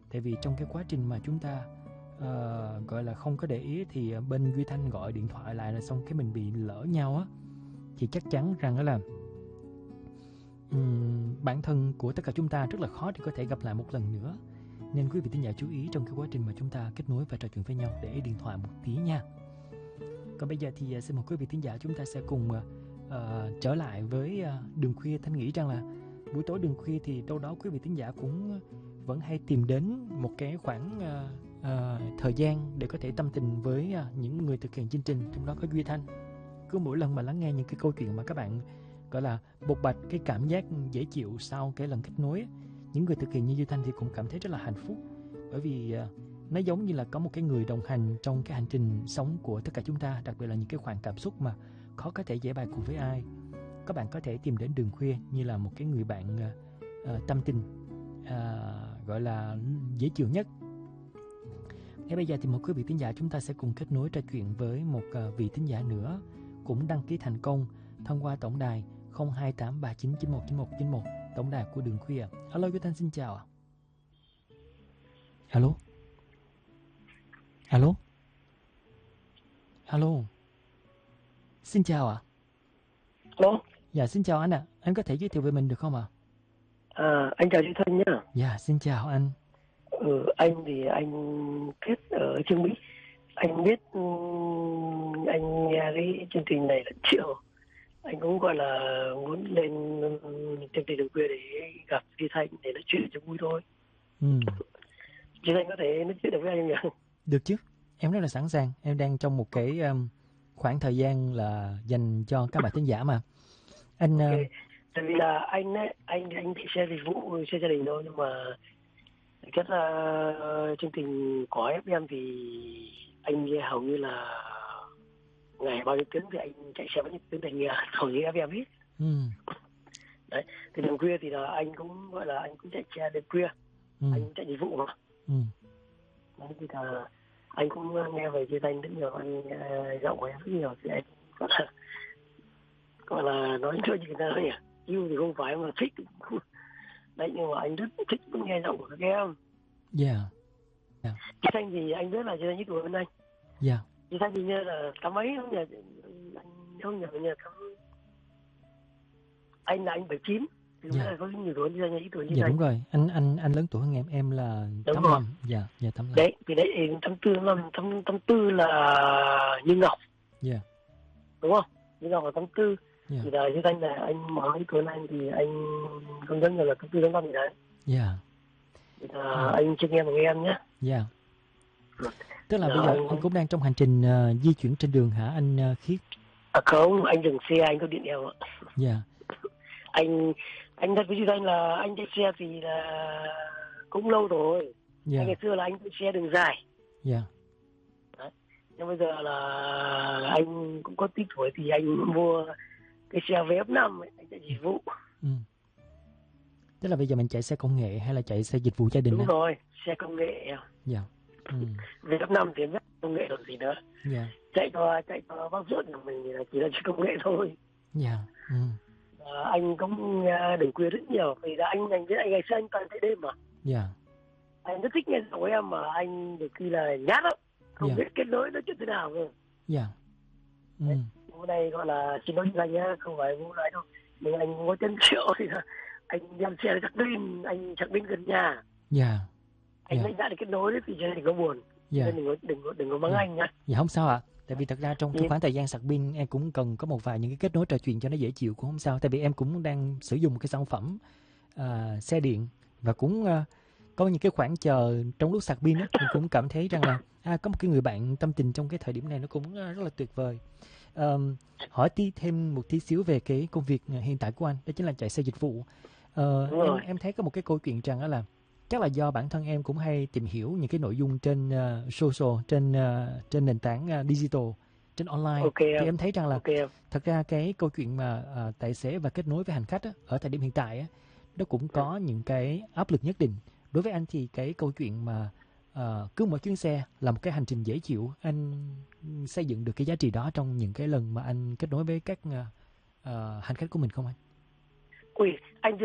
Tại vì trong cái quá trình mà chúng ta gọi là không có để ý thì bên Duy Thanh gọi điện thoại lại là xong cái mình bị lỡ nhau á, thì chắc chắn rằng đó là bản thân của tất cả chúng ta rất là khó để có thể gặp lại một lần nữa. Nên quý vị thính giả chú ý trong cái quá trình mà chúng ta kết nối và trò chuyện với nhau để ý điện thoại một tí nha. Còn bây giờ thì xin mời quý vị thính giả chúng ta sẽ cùng trở lại với Đường Khuya. Thanh nghĩ rằng là buổi tối Đường Khuya thì đâu đó quý vị thính giả cũng vẫn hay tìm đến một cái khoảng thời gian để có thể tâm tình với những người thực hiện chương trình, trong đó có Duy Thanh. Cứ mỗi lần mà lắng nghe những cái câu chuyện mà các bạn gọi là bộc bạch cái cảm giác dễ chịu sau cái lần kết nối, những người thực hiện như Duy Thanh thì cũng cảm thấy rất là hạnh phúc, bởi vì nó giống như là có một cái người đồng hành trong cái hành trình sống của tất cả chúng ta, đặc biệt là những cái khoảng cảm xúc mà khó có thể giải bày cùng với ai. Các bạn có thể tìm đến Đường Khuya như là một cái người bạn tâm tình gọi là dễ chịu nhất. Ngay bây giờ thì một quý vị thính giả chúng ta sẽ cùng kết nối trò chuyện với một vị thính giả nữa cũng đăng ký thành công thông qua tổng đài 0283991191, tổng đài của Đường Khuya. Alo Duy Thanh xin chào ạ. Alo. Alo. Alo. Xin chào ạ. Alo. Dạ xin chào anh ạ. Anh có thể giới thiệu về mình được không ạ? Anh chào Duy Thanh nhá. Dạ xin chào anh. Anh thì anh kết ở Trương Mỹ. Anh biết anh nghe cái chương trình này là chiều. Anh cũng gọi là muốn lên chương trình Đường Khuya để gặp Duy Thanh để nói chuyện cho vui thôi. Duy Thanh có thể nói chuyện được với anh không nhỉ? Được chứ. Em rất là sẵn sàng. Em đang trong một cái khoảng thời gian là dành cho các bạn thính giả mà. Anh okay. Tại vì là anh ấy, anh thì xe dịch vụ xe gia đình thôi, nhưng mà rất là chương trình của FM thì anh hầu như là ngày bao nhiêu tiếng thì anh chạy xe bao nhiêu tiếng thì hầu như FM hết. Đấy, thì Đường Khuya thì là anh cũng gọi là anh cũng chạy xe đêm khuya, anh chạy dịch vụ mà. Đấy, thì là anh cũng nghe về Duy Thanh rất nhiều, anh giọng của em rất nhiều, thì anh gọi là nói cho như thế nào nhỉ, yêu thì không phải mà thích đấy, nhưng mà anh rất thích nghe giọng của các em. Duy Thanh thì anh biết là Duy Thanh ít tuổi hơn anh. Duy Thanh thì như là tám mấy không nhờ, anh không nhờ anh là anh 79, thì là có nhiều tuổi Duy Thanh ít tuổi như dạ anh. Đúng rồi, anh lớn tuổi hơn em là 85. Dạ 85. Đấy, thì đấy 84 là Như Ngọc. Đúng không? Như Ngọc là 84. Thì là Duy Thanh là anh mở ít tuổi anh thì anh không nhớ là 84 85 gì đấy. Thì là anh chưa nghe mà nghe em nhé. Tức là bây giờ anh cũng đang trong hành trình di chuyển trên đường hả anh Khiết? Không, anh dừng xe, anh có điện đèo ạ. Anh thật với Duy Thanh là anh chạy xe thì là cũng lâu rồi. Anh ngày xưa là anh chạy xe đường dài. Đấy. Nhưng bây giờ là anh cũng có tí tuổi thì anh mua cái xe VF5 ấy, anh chạy dịch vụ. Tức là bây giờ mình chạy xe công nghệ hay là chạy xe dịch vụ gia đình? Đúng rồi, xe công nghệ. VF5 thì rất công nghệ làm gì nữa. Chạy cho bác ruột của mình là chỉ là công nghệ thôi. Anh cũng Đường Khuya rất nhiều, vì là anh biết anh ngày xưa anh toàn chạy đêm mà. Anh rất thích nghe giọng của em, mà anh được khi là nhát lắm, không biết kết nối nói chuyện thế nào cơ. Hôm nay gọi là xin lỗi anh nhé, không phải vô lại đâu, nhưng anh có 1 triệu thì là anh đem xe anh chắc bên gần nhà. Anh lãnh đạo để kết nối đấy, thì cho nên đừng có buồn, nên đừng có mắng anh nhá. Dạ không sao ạ. Tại vì thật ra trong cái khoảng thời gian sạc pin em cũng cần có một vài những cái kết nối trò chuyện cho nó dễ chịu cũng không sao. Tại vì em cũng đang sử dụng một cái sản phẩm xe điện và cũng có những cái khoảng chờ trong lúc sạc pin á, mình cũng cảm thấy rằng là có một cái người bạn tâm tình trong cái thời điểm này nó cũng rất là tuyệt vời. Hỏi thêm một tí xíu về cái công việc hiện tại của anh, đó chính là chạy xe dịch vụ. Em thấy có một cái câu chuyện rằng đó là chắc là do bản thân em cũng hay tìm hiểu những cái nội dung trên social, trên nền tảng digital, trên online. Thì em thấy rằng là thật ra cái câu chuyện mà tài xế và kết nối với hành khách á, ở thời điểm hiện tại á, nó cũng có những cái áp lực nhất định. Đối với anh thì cái câu chuyện mà cứ mỗi chuyến xe là một cái hành trình dễ chịu, anh xây dựng được cái giá trị đó trong những cái lần mà anh kết nối với các hành khách của mình không anh? Anh